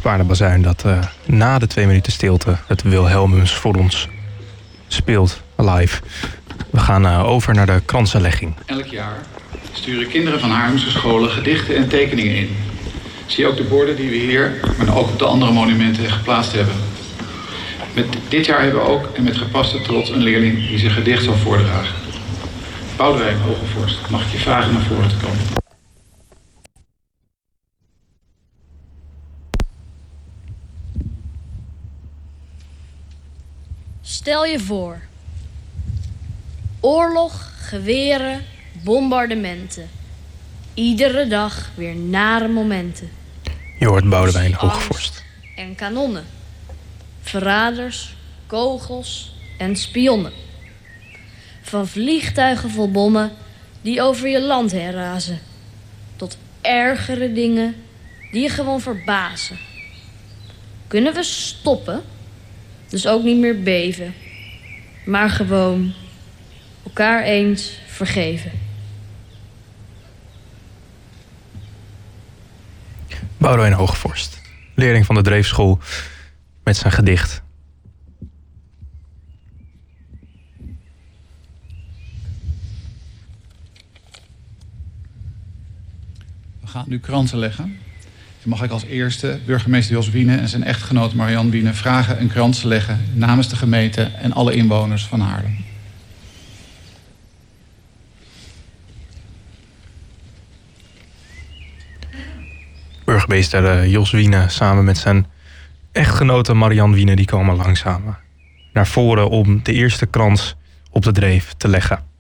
paardenbazuin dat na de 2 minuten stilte het Wilhelmus voor ons speelt live. We gaan over naar de kransenlegging. Elk jaar sturen kinderen van Haarlemse scholen gedichten en tekeningen in. Zie ook de borden die we hier, maar ook op de andere monumenten geplaatst hebben. Dit jaar hebben we ook, en met gepaste trots, een leerling die zijn gedicht zal voordragen. Boudewijn Hogevorst, mag ik je vragen naar voren te komen? Stel je voor. Oorlog, geweren, bombardementen. Iedere dag weer nare momenten. Je hoort Boudewijn Hogevorst. En kanonnen. Verraders, kogels en spionnen. Van vliegtuigen vol bommen die over je land heen razen. Tot ergere dingen die je gewoon verbazen. Kunnen we stoppen? Dus ook niet meer beven. Maar gewoon elkaar eens vergeven. Boudewijn Hogevorst, leerling van de Dreefschool, met zijn gedicht. We gaan nu kransen leggen. Dan mag ik als eerste burgemeester Jos Wiene en zijn echtgenoot Marianne Wiene vragen een krans te leggen namens de gemeente en alle inwoners van Haarlem. Burgemeester Jos Wiene samen met zijn echtgenote Marianne Wiene, die komen langzaam naar voren om de eerste krans op de Dreef te leggen.